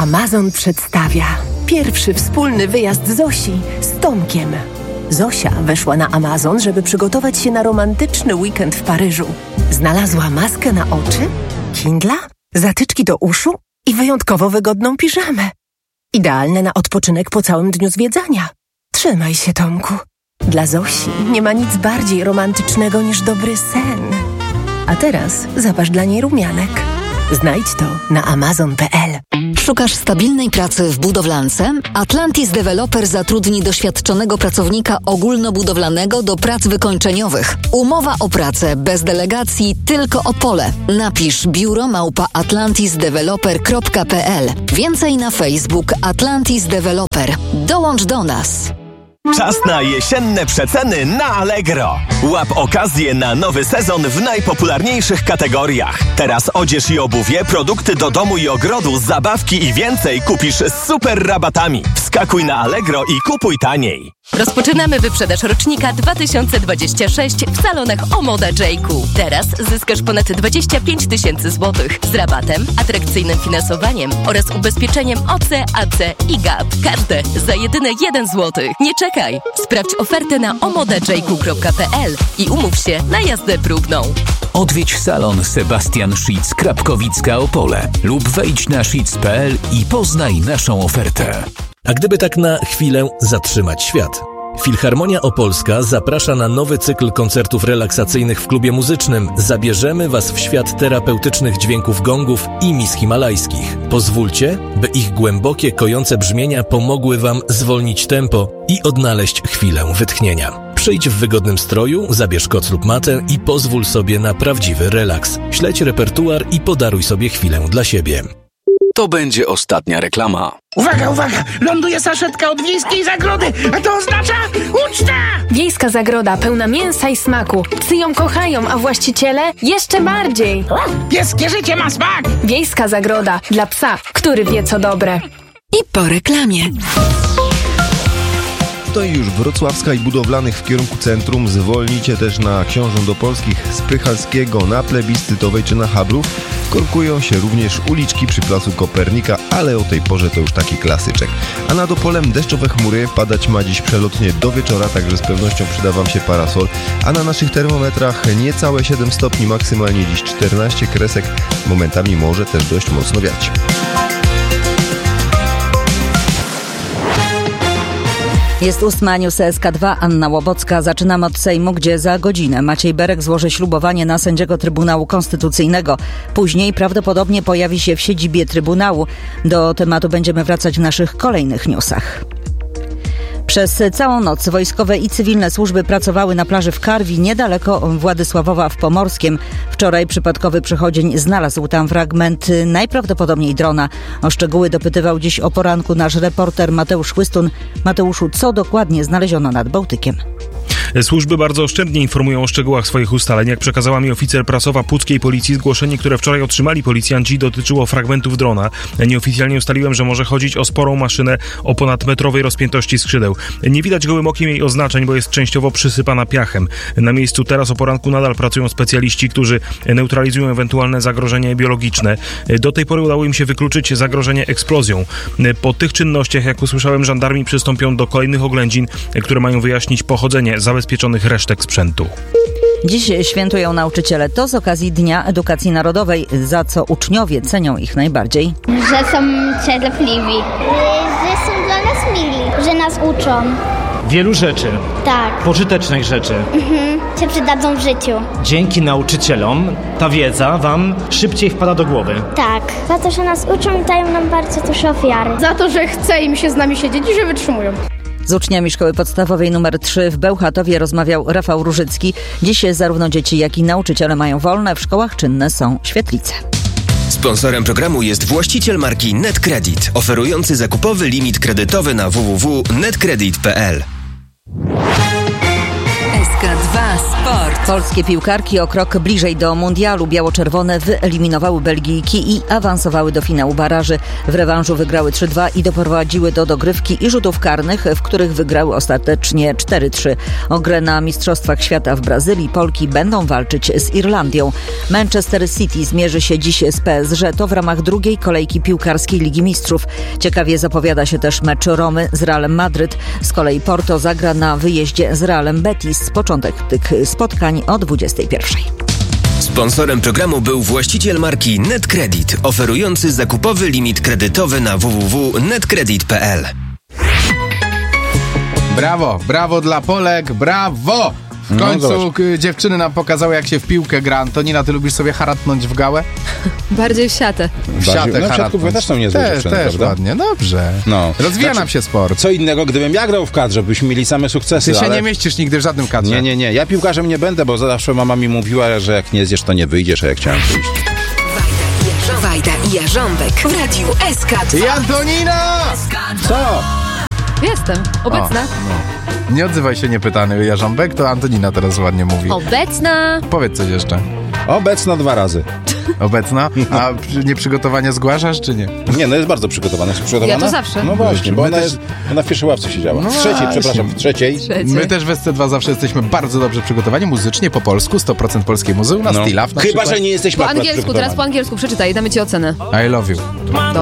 Amazon przedstawia pierwszy wspólny wyjazd Zosi z Tomkiem. Zosia weszła na Amazon, żeby przygotować się na romantyczny weekend w Paryżu. Znalazła maskę na oczy, Kindla, zatyczki do uszu i wyjątkowo wygodną piżamę. Idealne na odpoczynek po całym dniu zwiedzania. Trzymaj się, Tomku. Dla Zosi nie ma nic bardziej romantycznego niż dobry sen. A teraz zaparz dla niej rumianek. Znajdź to na amazon.pl. Szukasz stabilnej pracy w budowlance? Atlantis Developer zatrudni doświadczonego pracownika ogólnobudowlanego do prac wykończeniowych. Umowa o pracę bez delegacji, tylko Opole. Napisz biuro@atlantisdeveloper.pl. Więcej na Facebook Atlantis Developer. Dołącz do nas. Czas na jesienne przeceny na Allegro. Łap okazję na nowy sezon w najpopularniejszych kategoriach. Teraz odzież i obuwie, produkty do domu i ogrodu, zabawki i więcej kupisz z super rabatami. Wskakuj na Allegro i kupuj taniej. Rozpoczynamy wyprzedaż rocznika 2026 w salonach Omoda J.Ku. Teraz zyskasz ponad 25 000 złotych z rabatem, atrakcyjnym finansowaniem oraz ubezpieczeniem OC, AC i GAP. Każde za jedyne 1 zł. Nie czekaj! Sprawdź ofertę na omodajku.pl i umów się na jazdę próbną. Odwiedź salon Sebastian Schitz Krapkowicka Opole lub wejdź na schitz.pl i poznaj naszą ofertę. A gdyby tak na chwilę zatrzymać świat? Filharmonia Opolska zaprasza na nowy cykl koncertów relaksacyjnych w klubie muzycznym. Zabierzemy Was w świat terapeutycznych dźwięków gongów i mis himalajskich. Pozwólcie, by ich głębokie, kojące brzmienia pomogły Wam zwolnić tempo i odnaleźć chwilę wytchnienia. Przyjdź w wygodnym stroju, zabierz koc lub matę i pozwól sobie na prawdziwy relaks. Śledź repertuar i podaruj sobie chwilę dla siebie. To będzie ostatnia reklama. Uwaga, uwaga! Ląduje saszetka od Wiejskiej Zagrody, a to oznacza uczta! Wiejska Zagroda pełna mięsa i smaku. Psy ją kochają, a właściciele jeszcze bardziej. Pieskie życie ma smak! Wiejska Zagroda dla psa, który wie co dobre. I po reklamie. Stoi już wrocławska i budowlanych w kierunku centrum. Zwolnicie też na Książąt Opolskich z Prychalskiego, na Plebiscytowej czy na Habru. Korkują się również uliczki przy placu Kopernika, ale o tej porze to już taki klasyczek. A nad Opolem deszczowe chmury, padać ma dziś przelotnie do wieczora, także z pewnością przyda Wam się parasol. A na naszych termometrach niecałe 7 stopni, maksymalnie dziś 14 kresek. Momentami może też dość mocno wiać. Jest 8 News SK2, Anna Łobocka. Zaczynamy od Sejmu, gdzie za godzinę Maciej Berek złoży ślubowanie na sędziego Trybunału Konstytucyjnego. Później prawdopodobnie pojawi się w siedzibie Trybunału. Do tematu będziemy wracać w naszych kolejnych newsach. Przez całą noc wojskowe i cywilne służby pracowały na plaży w Karwi, niedaleko Władysławowa w Pomorskiem. Wczoraj przypadkowy przechodzień znalazł tam fragment najprawdopodobniej drona. O szczegóły dopytywał dziś o poranku nasz reporter Mateusz Chłystun. Mateuszu, co dokładnie znaleziono nad Bałtykiem? Służby bardzo oszczędnie informują o szczegółach swoich ustaleń. Jak przekazała mi oficer prasowa puckiej policji, zgłoszenie, które wczoraj otrzymali policjanci, dotyczyło fragmentów drona. Nieoficjalnie ustaliłem, że może chodzić o sporą maszynę o ponadmetrowej rozpiętości skrzydeł. Nie widać gołym okiem jej oznaczeń, bo jest częściowo przysypana piachem. Na miejscu teraz o poranku nadal pracują specjaliści, którzy neutralizują ewentualne zagrożenie biologiczne. Do tej pory udało im się wykluczyć zagrożenie eksplozją. Po tych czynnościach, jak usłyszałem, żandarmi przystąpią do kolejnych oględzin, które mają wyjaśnić pochodzenie zabezpieczonych resztek sprzętu. Dziś świętują nauczyciele. To z okazji Dnia Edukacji Narodowej. Za co uczniowie cenią ich najbardziej? Że są cierpliwi. Że są dla nas mili. Że nas uczą. Wielu rzeczy. Tak. Pożytecznych rzeczy. Się przydadzą w życiu. Dzięki nauczycielom ta wiedza Wam szybciej wpada do głowy. Tak. Za to, że nas uczą i dają nam bardzo dużo ofiary. Za to, że chce im się z nami siedzieć i że wytrzymują. Z uczniami szkoły podstawowej nr 3 w Bełchatowie rozmawiał Rafał Różycki. Dziś zarówno dzieci, jak i nauczyciele mają wolne. W szkołach czynne są świetlice. Sponsorem programu jest właściciel marki NetCredit, oferujący zakupowy limit kredytowy na www.netcredit.pl. SK2 Sport. Polskie piłkarki o krok bliżej do mundialu. Biało-czerwone wyeliminowały Belgijki i awansowały do finału baraży. W rewanżu wygrały 3-2 i doprowadziły do dogrywki i rzutów karnych, w których wygrały ostatecznie 4-3. O grę na Mistrzostwach Świata w Brazylii Polki będą walczyć z Irlandią. Manchester City zmierzy się dziś z PSG. To w ramach drugiej kolejki piłkarskiej Ligi Mistrzów. Ciekawie zapowiada się też mecz Romy z Realem Madryt. Z kolei Porto zagra na wyjeździe z Realem Betis. Początek tych spotkań o 21:00. Sponsorem programu był właściciel marki NetCredit, oferujący zakupowy limit kredytowy na www.netcredit.pl. Brawo dla Polek, brawo! W końcu dziewczyny nam pokazały, jak się w piłkę gra. Antonina, ty lubisz sobie haratnąć w gałę? Bardziej w siatę. W siatkówkę też są niezłe dziewczyny, też ładnie, dobrze. Rozwija nam się sport. Co innego, gdybym ja grał w kadrze, byśmy mieli same sukcesy. Ty się nie mieścisz nigdy w żadnym kadrze. Nie. Ja piłkarzem nie będę, bo zawsze mama mi mówiła, że jak nie zjesz, to nie wyjdziesz, a ja chciałem wyjść. Wajda i Jarząbek w Radiu SK2. I Antonina! Co? Jestem obecna. Nie odzywaj się niepytany, Jarząbek, to Antonina teraz ładnie mówi. Obecna. Powiedz coś jeszcze. Obecna 2 razy. Obecna? A nieprzygotowanie zgłaszasz, czy nie? Nie, jest bardzo przygotowana. Jest przygotowana? Ja to zawsze. No właśnie, bo ona w pierwszej ławce siedziała. W trzeciej. My też w SC2 zawsze jesteśmy bardzo dobrze przygotowani, muzycznie, po polsku, 100% polskiej muzy, u nas Stilaw na Chyba, przykład. że nie jesteśmy po angielsku, teraz po angielsku przeczytaj, damy ci ocenę. I love you.